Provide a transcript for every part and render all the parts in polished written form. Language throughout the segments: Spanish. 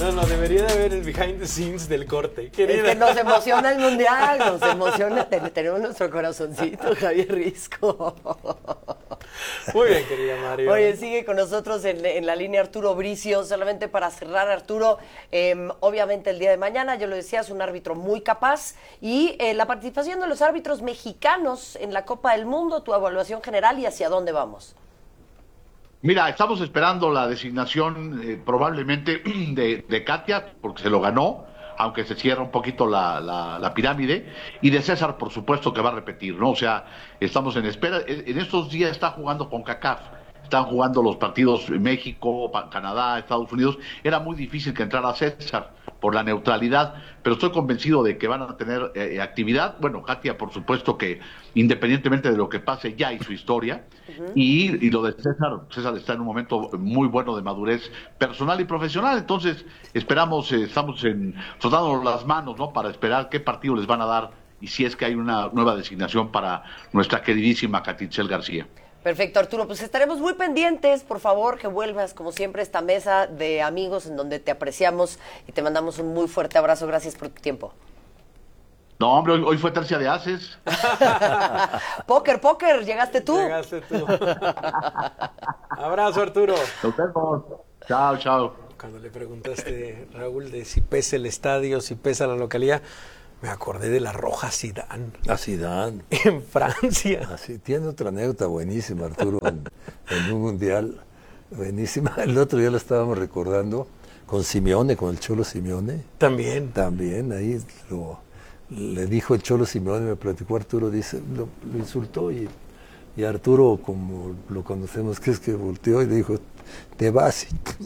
No, debería de haber el behind the scenes del corte, querida. Es que nos emociona el Mundial, nos emociona, tenemos nuestro corazoncito, Javier Risco. Muy bien, querida Mario. Oye, sigue con nosotros en la línea Arturo Bricio. Solamente para cerrar, Arturo, obviamente el día de mañana, yo lo decía, es un árbitro muy capaz. Y la participación de los árbitros mexicanos en la Copa del Mundo, tu evaluación general y hacia dónde vamos. Mira, estamos esperando la designación probablemente de Katia, porque se lo ganó, aunque se cierra un poquito la pirámide, y de César, por supuesto, que va a repetir, ¿no? O sea, estamos en espera. En estos días está jugando con CONCACAF, están jugando los partidos México, Canadá, Estados Unidos. Era muy difícil que entrara César por la neutralidad, pero estoy convencido de que van a tener actividad. Bueno, Katia, por supuesto que independientemente de lo que pase, ya hizo historia. Y lo de César está en un momento muy bueno de madurez personal y profesional. Entonces esperamos, estamos frotándonos las manos, ¿no?, para esperar qué partido les van a dar y si es que hay una nueva designación para nuestra queridísima Katitzel García. Perfecto, Arturo, pues estaremos muy pendientes, por favor, que vuelvas como siempre a esta mesa de amigos en donde te apreciamos y te mandamos un muy fuerte abrazo. Gracias por tu tiempo. No, hombre, hoy fue tercia de ases. Póker, llegaste tú. Abrazo, Arturo. Nos vemos. Chao. Cuando le preguntaste, Raúl, de si pesa el estadio, si pesa la localidad, me acordé de la Roja Zidane. A Zidane. En Francia. Así, tiene otra anécdota buenísima, Arturo, en un mundial. Buenísima. El otro día lo estábamos recordando con Simeone, con el Cholo Simeone. También, ahí le dijo el Cholo Simeone, me platicó Arturo, dice, lo insultó y Arturo, como lo conocemos, que es que volteó y le dijo, te vas.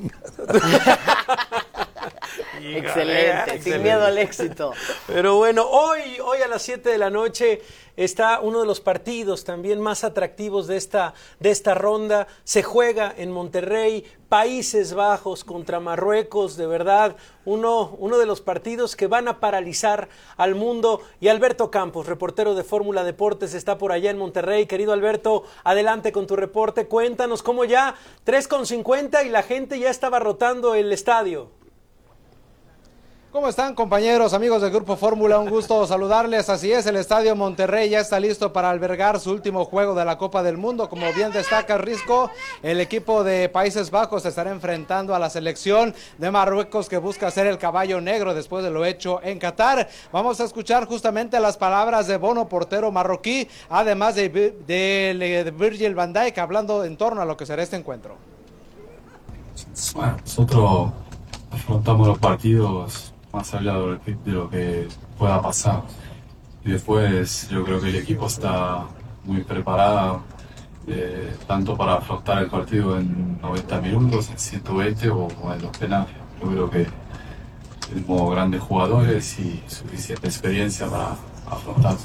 Excelente, sin miedo al éxito. Pero bueno, hoy a las 7 de la noche está uno de los partidos también más atractivos de esta ronda. Se juega en Monterrey, Países Bajos contra Marruecos. De verdad, uno de los partidos que van a paralizar al mundo. Y Alberto Campos, reportero de Fórmula Deportes, está por allá en Monterrey. Querido Alberto, adelante con tu reporte. Cuéntanos cómo ya 3:50 y la gente ya estaba rotando el estadio. ¿Cómo están, compañeros, amigos del Grupo Fórmula? Un gusto saludarles. Así es, el Estadio Monterrey ya está listo para albergar su último juego de la Copa del Mundo. Como bien destaca Risco, el equipo de Países Bajos se estará enfrentando a la selección de Marruecos, que busca ser el caballo negro después de lo hecho en Qatar. Vamos a escuchar justamente las palabras de Bono, portero marroquí, además de Virgil van Dijk, hablando en torno a lo que será este encuentro. Bueno, nosotros afrontamos los partidos más allá de lo que pueda pasar. Y después yo creo que el equipo está muy preparado, tanto para afrontar el partido en 90 minutos, en 120 o en los penales. Yo creo que tenemos grandes jugadores y suficiente experiencia para afrontar.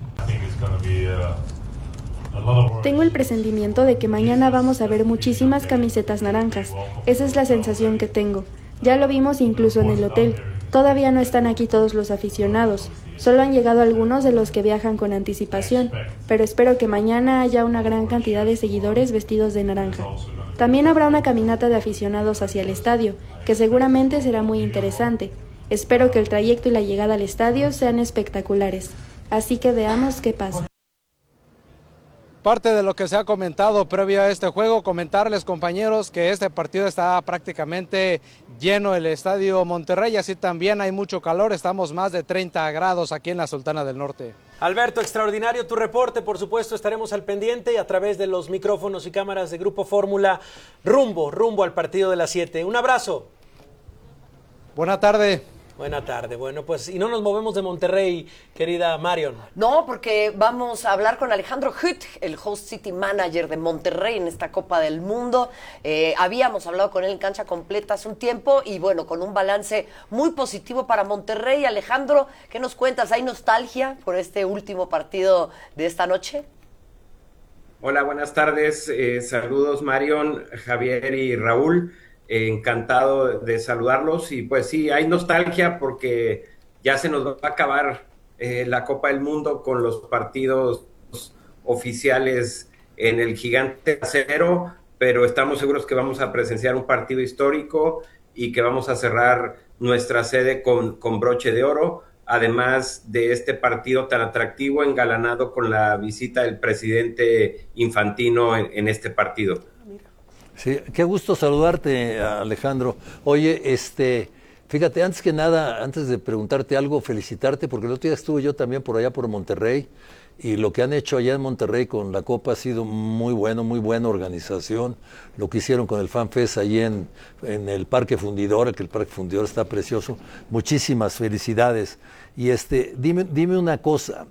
Tengo el presentimiento de que mañana vamos a ver muchísimas camisetas naranjas. Esa es la sensación que tengo. Ya lo vimos incluso en el hotel. Todavía no están aquí todos los aficionados, solo han llegado algunos de los que viajan con anticipación, pero espero que mañana haya una gran cantidad de seguidores vestidos de naranja. También habrá una caminata de aficionados hacia el estadio, que seguramente será muy interesante. Espero que el trayecto y la llegada al estadio sean espectaculares, así que veamos qué pasa. Parte de lo que se ha comentado previo a este juego, comentarles, compañeros, que este partido está prácticamente lleno el Estadio Monterrey, así también hay mucho calor, estamos más de 30 grados aquí en la Sultana del Norte. Alberto, extraordinario tu reporte, por supuesto estaremos al pendiente y a través de los micrófonos y cámaras de Grupo Fórmula, rumbo al partido de las 7. Un abrazo. Buena tarde. Buena tarde. Bueno, pues, y no nos movemos de Monterrey, querida Marion. No, porque vamos a hablar con Alejandro Huth, el Host City Manager de Monterrey en esta Copa del Mundo. Habíamos hablado con él en Cancha Completa hace un tiempo y bueno, con un balance muy positivo para Monterrey. Alejandro, ¿qué nos cuentas? ¿Hay nostalgia por este último partido de esta noche? Hola, buenas tardes. Saludos, Marion, Javier y Raúl. Encantado de saludarlos y pues sí, hay nostalgia porque ya se nos va a acabar la Copa del Mundo con los partidos oficiales en el Gigante Acero, pero estamos seguros que vamos a presenciar un partido histórico y que vamos a cerrar nuestra sede con broche de oro, además de este partido tan atractivo engalanado con la visita del presidente Infantino en este partido. Sí, qué gusto saludarte, Alejandro. Oye, fíjate, antes que nada, antes de preguntarte algo, felicitarte, porque el otro día estuve yo también por allá por Monterrey, y lo que han hecho allá en Monterrey con la Copa ha sido muy bueno, muy buena organización. Lo que hicieron con el FanFest allí en el Parque Fundidora, que el Parque Fundidora está precioso. Muchísimas felicidades. Y dime una cosa,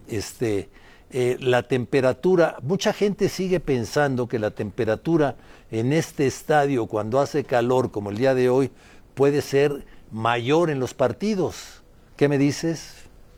la temperatura, mucha gente sigue pensando que la temperatura en este estadio cuando hace calor como el día de hoy puede ser mayor en los partidos. ¿Qué me dices?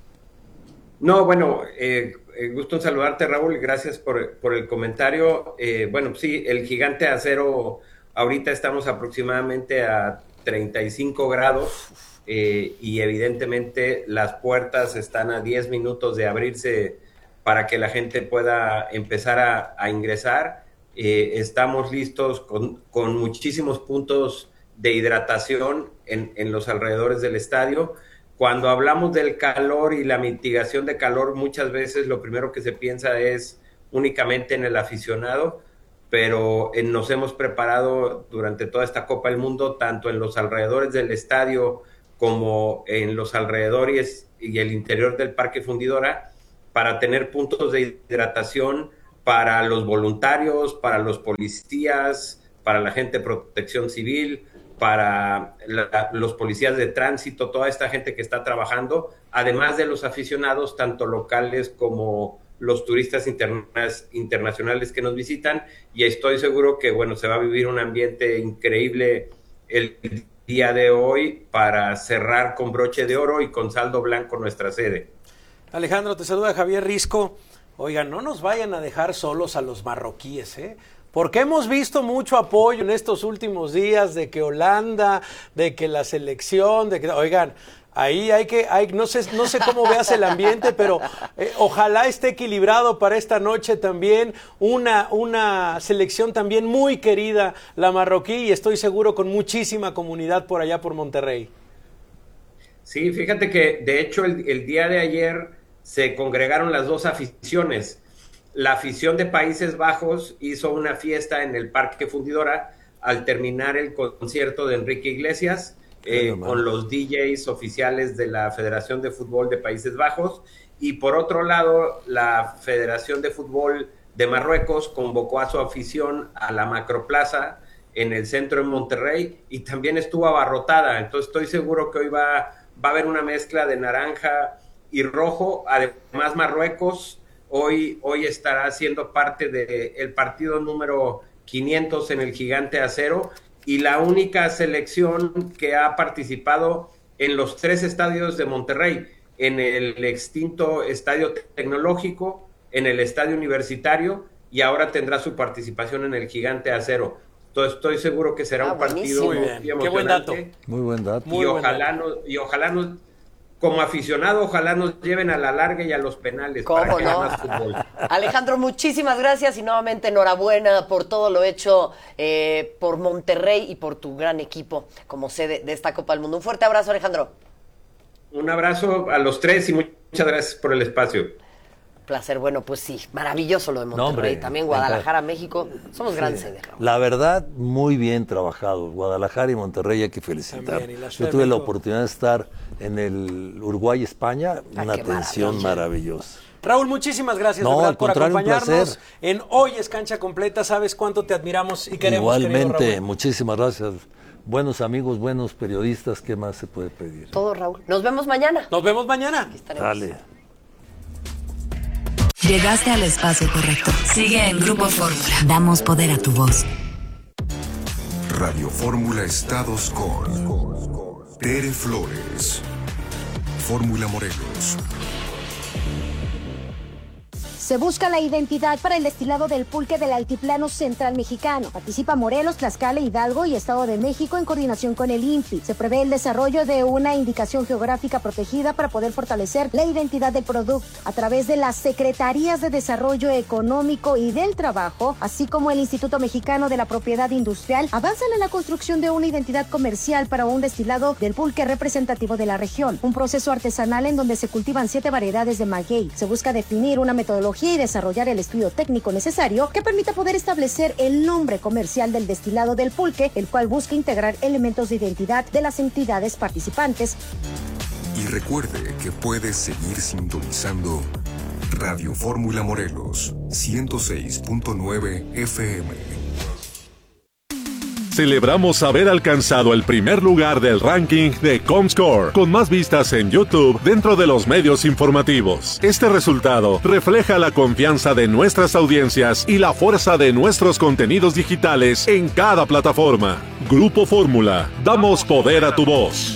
No, bueno, gusto en saludarte, Raúl, gracias por el comentario. Bueno, sí, el Gigante de Acero, ahorita estamos aproximadamente a 35 grados y evidentemente las puertas están a 10 minutos de abrirse para que la gente pueda empezar a ingresar. Estamos listos con muchísimos puntos de hidratación en los alrededores del estadio. Cuando hablamos del calor y la mitigación de calor, muchas veces lo primero que se piensa es únicamente en el aficionado, pero nos hemos preparado durante toda esta Copa del Mundo, tanto en los alrededores del estadio como en los alrededores y el interior del Parque Fundidora, para tener puntos de hidratación para los voluntarios, para los policías, para la gente de protección civil, para los policías de tránsito, toda esta gente que está trabajando, además de los aficionados, tanto locales como los turistas internacionales que nos visitan, y estoy seguro que, bueno, se va a vivir un ambiente increíble el día de hoy para cerrar con broche de oro y con saldo blanco nuestra sede. Alejandro, te saluda Javier Risco. Oigan, no nos vayan a dejar solos a los marroquíes, porque hemos visto mucho apoyo en estos últimos días de que Holanda, de que la selección, de que, oigan, ahí no sé cómo veas el ambiente, pero ojalá esté equilibrado para esta noche también una selección también muy querida, la marroquí, y estoy seguro con muchísima comunidad por allá por Monterrey. Sí, fíjate que de hecho el día de ayer se congregaron las dos aficiones. La afición de Países Bajos hizo una fiesta en el Parque Fundidora al terminar el concierto de Enrique Iglesias con los DJs oficiales de la Federación de Fútbol de Países Bajos, y por otro lado la Federación de Fútbol de Marruecos convocó a su afición a la Macroplaza en el centro de Monterrey y también estuvo abarrotada. Entonces estoy seguro que hoy va a haber una mezcla de naranja y rojo. Además, Marruecos hoy estará siendo parte del partido número 500 en el Gigante de Acero, y la única selección que ha participado en los 3 estadios de Monterrey, en el extinto Estadio Tecnológico, en el Estadio Universitario, y ahora tendrá su participación en el Gigante de Acero. Entonces estoy seguro que será un partido muy emocionante. Qué buen dato. Muy buen dato. Y ojalá nos, como aficionado, ojalá nos lleven a la larga y a los penales para que haya más fútbol. Alejandro, muchísimas gracias y nuevamente enhorabuena por todo lo hecho por Monterrey y por tu gran equipo como sede de esta Copa del Mundo. Un fuerte abrazo, Alejandro. Un abrazo a los 3 y muchas gracias por el espacio. Placer, bueno, pues sí, maravilloso lo de Monterrey, hombre, también Guadalajara, México, somos grandes sedes. La verdad, muy bien trabajado. Guadalajara y Monterrey hay que felicitar. Yo tuve la oportunidad de estar en el Uruguay-España, una atención maravillosa. Raúl, muchísimas gracias por acompañarnos en Hoy es Cancha Completa. Sabes cuánto te admiramos y queremos. Igualmente, muchísimas gracias. Buenos amigos, buenos periodistas, ¿qué más se puede pedir? Todo, Raúl. Nos vemos mañana. Dale. Llegaste al espacio correcto. Sigue en Grupo Fórmula. Damos poder a tu voz. Radio Fórmula Estados con Tere Flores. Fórmula Morelos. Se busca la identidad para el destilado del pulque del altiplano central mexicano. Participa Morelos, Tlaxcala, Hidalgo y Estado de México en coordinación con el INPI. Se prevé el desarrollo de una indicación geográfica protegida para poder fortalecer la identidad del producto a través de las Secretarías de Desarrollo Económico y del Trabajo, así como el Instituto Mexicano de la Propiedad Industrial, avanzan en la construcción de una identidad comercial para un destilado del pulque representativo de la región. Un proceso artesanal en donde se cultivan 7 variedades de maguey. Se busca definir una metodología y desarrollar el estudio técnico necesario que permita poder establecer el nombre comercial del destilado del pulque, el cual busca integrar elementos de identidad de las entidades participantes. Y recuerde que puede seguir sintonizando Radio Fórmula Morelos 106.9 FM. Celebramos haber alcanzado el primer lugar del ranking de Comscore, con más vistas en YouTube dentro de los medios informativos. Este resultado refleja la confianza de nuestras audiencias y la fuerza de nuestros contenidos digitales en cada plataforma. Grupo Fórmula, damos poder a tu voz.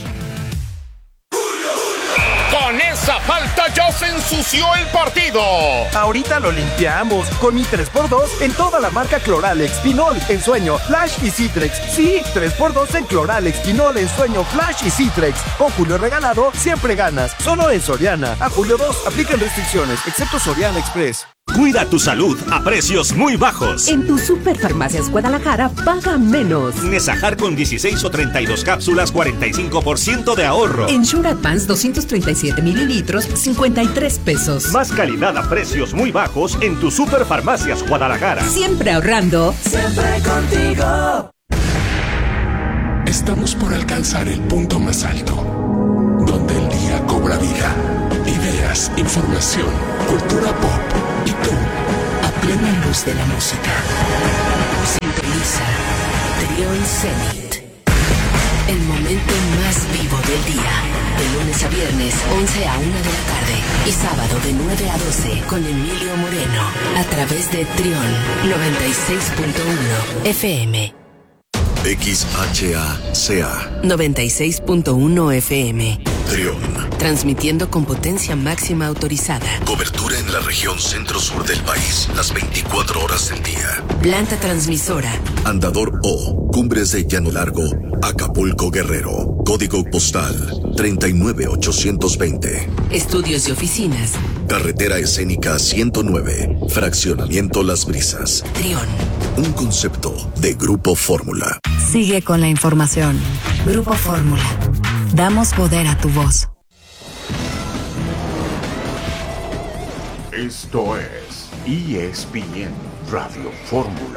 Con esa falta ya se ensució el partido. Ahorita lo limpiamos con mi 3x2 en toda la marca Cloralex, Pinol, Ensueño, Flash y Citrex. Sí, 3x2 en Cloralex, Pinol, Ensueño, Flash y Citrex. Con Julio regalado, siempre ganas. Solo en Soriana. A julio 2 aplican restricciones, excepto Soriana Express. Cuida tu salud a precios muy bajos. En tu Superfarmacias Guadalajara, paga menos. Nesajar con 16 o 32 cápsulas, 45% de ahorro. Ensure Advance 237 mililitros, 53 pesos. Más calidad a precios muy bajos en tu Superfarmacias Guadalajara. Siempre ahorrando. Siempre contigo. Estamos por alcanzar el punto más alto, donde el día cobra vida. Ideas, información, cultura pop. Y tú, a plena luz de la música. Sintoniza Trión Zenit. El momento más vivo del día. De lunes a viernes, 11 a 1 de la tarde. Y sábado de 9 a 12 con Emilio Moreno. A través de Trión 96.1 FM. XHACA 96.1 FM. Trión. Transmitiendo con potencia máxima autorizada. Cobertura en la región centro-sur del país, las 24 horas del día. Planta transmisora. Andador O, Cumbres de Llano Largo, Acapulco, Guerrero. Código postal 39820. Estudios y oficinas. Carretera Escénica 109, Fraccionamiento Las Brisas. Trión. Un concepto de Grupo Fórmula. Sigue con la información. Grupo Fórmula. Damos poder a tu voz. Esto es ESPN Radio Fórmula.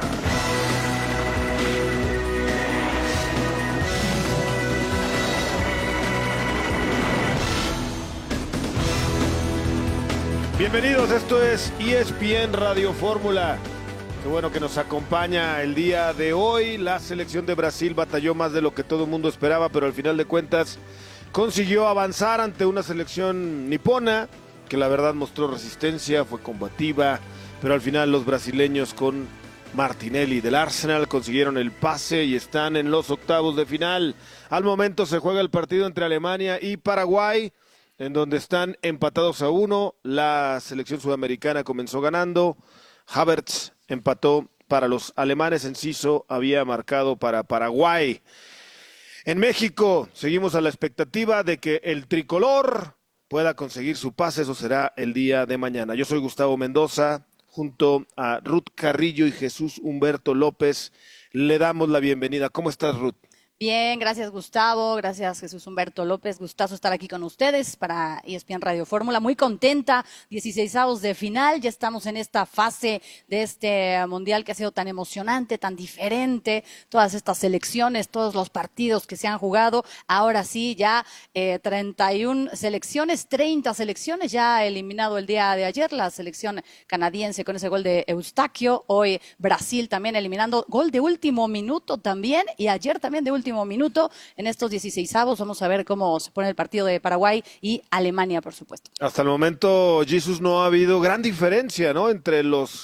Bienvenidos, esto es ESPN Radio Fórmula. Qué bueno que nos acompaña el día de hoy. La selección de Brasil batalló más de lo que todo el mundo esperaba, pero al final de cuentas consiguió avanzar ante una selección nipona que la verdad mostró resistencia, fue combativa, pero al final los brasileños con Martinelli del Arsenal consiguieron el pase y están en los octavos de final. Al momento se juega el partido entre Alemania y Paraguay, en donde están empatados a 1. La selección sudamericana comenzó ganando. Havertz empató para los alemanes. Enciso había marcado para Paraguay. En México seguimos a la expectativa de que el tricolor pueda conseguir su pase. Eso será el día de mañana. Yo soy Gustavo Mendoza, junto a Ruth Carrillo y Jesús Humberto López. Le damos la bienvenida. ¿Cómo estás, Ruth? Bien, gracias Gustavo, gracias Jesús Humberto López, gustazo estar aquí con ustedes para ESPN Radio Fórmula, muy contenta, 16avos de final, ya estamos en esta fase de este mundial que ha sido tan emocionante, tan diferente, todas estas selecciones, todos los partidos que se han jugado, ahora sí ya 31 selecciones, 30 selecciones, ya eliminado el día de ayer la selección canadiense con ese gol de Eustaquio, hoy Brasil también eliminando, gol de último minuto también, y ayer también de último minuto en estos 16avos. Vamos a ver cómo se pone el partido de Paraguay y Alemania, por supuesto. Hasta el momento, Jesús, no ha habido gran diferencia, ¿no?, entre los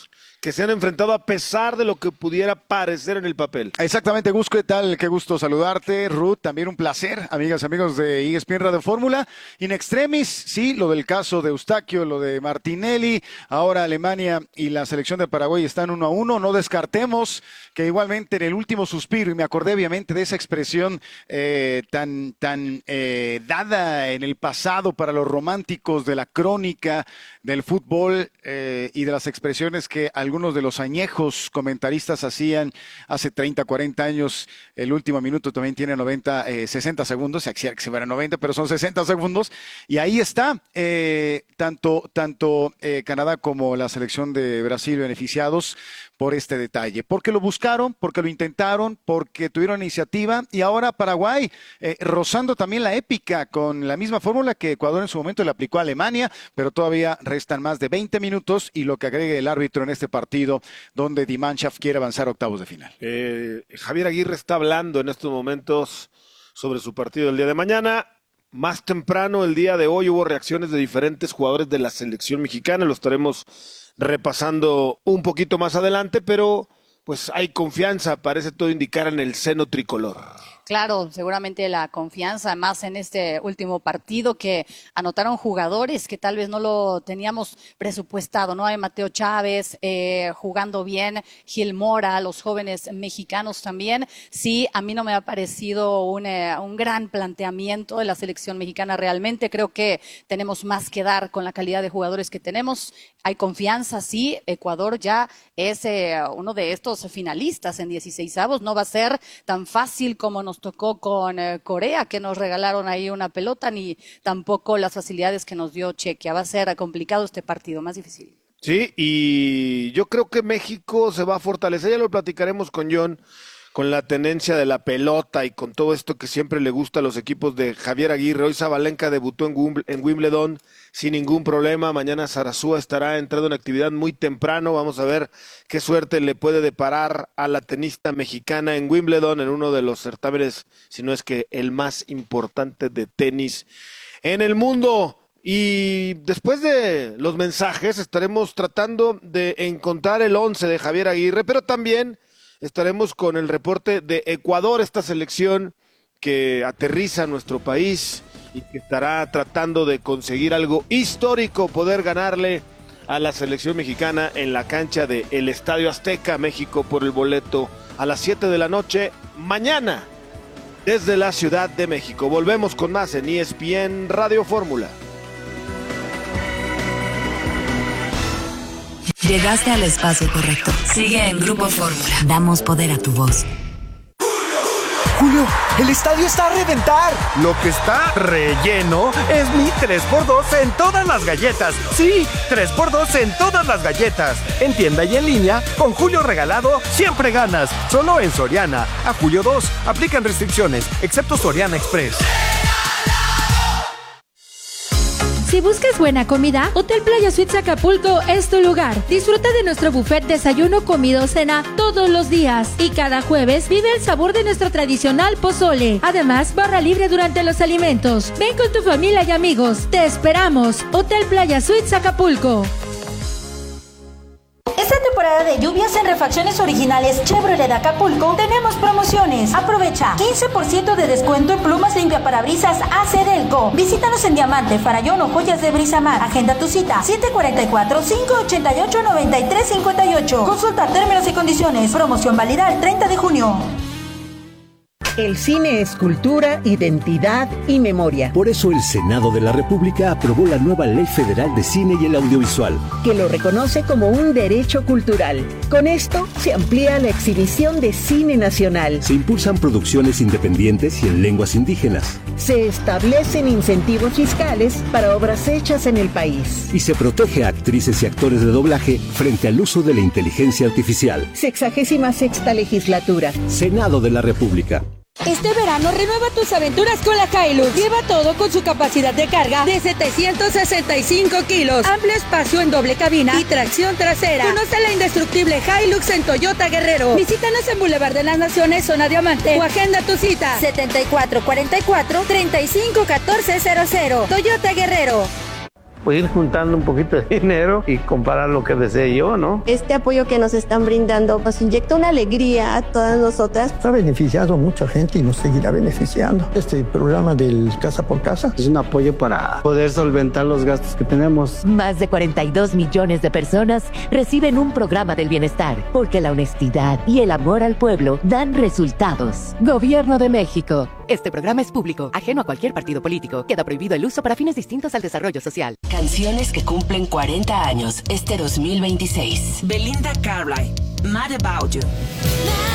que se han enfrentado a pesar de lo que pudiera parecer en el papel. Exactamente, Gus, ¿qué tal? Qué gusto saludarte, Ruth, también un placer, amigas, amigos de ESPN Radio Fórmula. In extremis, sí, lo del caso de Eustaquio, lo de Martinelli, ahora Alemania y la selección de Paraguay están 1-1, no descartemos que igualmente en el último suspiro, y me acordé obviamente de esa expresión tan dada en el pasado para los románticos de la crónica del fútbol y de las expresiones que algunos de los añejos comentaristas hacían hace 30, 40 años. El último minuto también tiene 60 segundos, se quisiera que se fuera 90, pero son 60 segundos, y ahí está tanto Canadá como la selección de Brasil beneficiados por este detalle, porque lo buscaron, porque lo intentaron, porque tuvieron iniciativa, y ahora Paraguay rozando también la épica con la misma fórmula que Ecuador en su momento le aplicó a Alemania, pero todavía restan más de 20 minutos y lo que agregue el árbitro en este partido donde Die Mannschaft quiere avanzar a octavos de final. Javier Aguirre está hablando en estos momentos sobre su partido del día de mañana. Más temprano, el día de hoy, hubo reacciones de diferentes jugadores de la selección mexicana, lo estaremos repasando un poquito más adelante, pero pues hay confianza, parece todo indicar, en el seno tricolor. Claro, seguramente la confianza, más en este último partido que anotaron jugadores que tal vez no lo teníamos presupuestado, ¿no? Hay Mateo Chávez jugando bien, Gil Mora, los jóvenes mexicanos también. Sí, a mí no me ha parecido un gran planteamiento de la selección mexicana realmente. Creo que tenemos más que dar con la calidad de jugadores que tenemos. Hay confianza, sí. Ecuador ya es uno de estos finalistas en 16avos. No va a ser tan fácil como nos tocó con Corea, que nos regalaron ahí una pelota, ni tampoco las facilidades que nos dio Chequia. Va a ser complicado este partido, más difícil. Sí, y yo creo que México se va a fortalecer, ya lo platicaremos con John, con la tenencia de la pelota y con todo esto que siempre le gusta a los equipos de Javier Aguirre. Hoy Sabalenka debutó en Wimbledon sin ningún problema. Mañana Sarasúa estará entrando en actividad muy temprano. Vamos a ver qué suerte le puede deparar a la tenista mexicana en Wimbledon, en uno de los certámenes, si no es que el más importante de tenis en el mundo. Y después de los mensajes estaremos tratando de encontrar el 11 de Javier Aguirre, pero también estaremos con el reporte de Ecuador, esta selección que aterriza a nuestro país y que estará tratando de conseguir algo histórico, poder ganarle a la selección mexicana en la cancha del Estadio Azteca, México, por el boleto a las 7 de la noche, mañana, desde la Ciudad de México. Volvemos con más en ESPN Radio Fórmula. Llegaste al espacio correcto. Sigue en Grupo Fórmula. Damos poder a tu voz. Julio, el estadio está a reventar. Lo que está relleno es mi 3x2 en todas las galletas. Sí, 3x2 en todas las galletas. En tienda y en línea, con Julio regalado, siempre ganas. Solo en Soriana. A julio 2, aplican restricciones, excepto Soriana Express. Si buscas buena comida, Hotel Playa Suites Acapulco es tu lugar. Disfruta de nuestro buffet desayuno, comida o cena todos los días. Y cada jueves vive el sabor de nuestro tradicional pozole. Además, barra libre durante los alimentos. Ven con tu familia y amigos. Te esperamos. Hotel Playa Suites Acapulco. Esta temporada de lluvias en refacciones originales Chevrolet de Acapulco tenemos promociones. Aprovecha 15% de descuento en plumas limpiaparabrisas AC Delco. Visítanos en Diamante, Farallón o Joyas de Brisamar. Agenda tu cita 744-588-9358. Consulta términos y condiciones. Promoción válida el 30 de junio. El cine es cultura, identidad y memoria. Por eso el Senado de la República aprobó la nueva Ley Federal de Cine y el Audiovisual, que lo reconoce como un derecho cultural. Con esto se amplía la exhibición de cine nacional. Se impulsan producciones independientes y en lenguas indígenas. Se establecen incentivos fiscales para obras hechas en el país. Y se protege a actrices y actores de doblaje frente al uso de la inteligencia artificial. 66ª legislatura. Senado de la República. Este verano renueva tus aventuras con la Hilux. Lleva todo con su capacidad de carga de 765 kilos, amplio espacio en doble cabina y tracción trasera. Conoce la indestructible Hilux en Toyota Guerrero. Visítanos en Boulevard de las Naciones, zona Diamante, o agenda tu cita 7444-351400. Toyota Guerrero. pues ir juntando un poquito de dinero y comprar lo que desee yo, ¿no? Este apoyo que nos están brindando nos inyecta una alegría a todas nosotras. Ha beneficiado a mucha gente y nos seguirá beneficiando. Este programa del Casa por Casa es un apoyo para poder solventar los gastos que tenemos. Más de 42 millones de personas reciben un programa del bienestar, porque la honestidad y el amor al pueblo dan resultados. Gobierno de México. Este programa es público, ajeno a cualquier partido político. Queda prohibido el uso para fines distintos al desarrollo social. Canciones que cumplen 40 años este 2026. Belinda Carlisle, Mad About You.